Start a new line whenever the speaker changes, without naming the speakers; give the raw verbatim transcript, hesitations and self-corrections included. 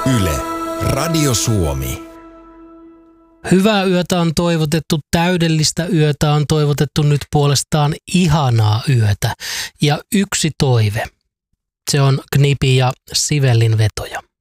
Yle, Radio Suomi.
Hyvää yötä on toivotettu, täydellistä yötä on toivotettu, nyt puolestaan ihanaa yötä. Ja yksi toive, se on Knipi ja Sivellin vetoja.